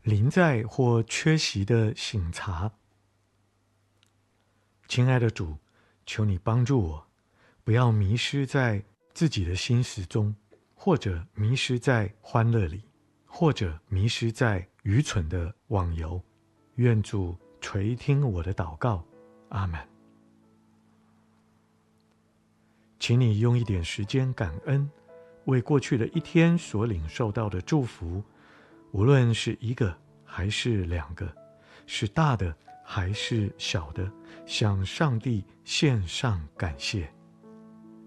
临在或缺席的省察。亲爱的主，求你帮助我，不要迷失在自己的心思中，或者迷失在欢乐里，或者迷失在愚蠢的网游。愿主垂听我的祷告，阿们。请你用一点时间感恩，为过去的一天所领受到的祝福，无论是一个还是两个，是大的还是小的，向上帝献上感谢。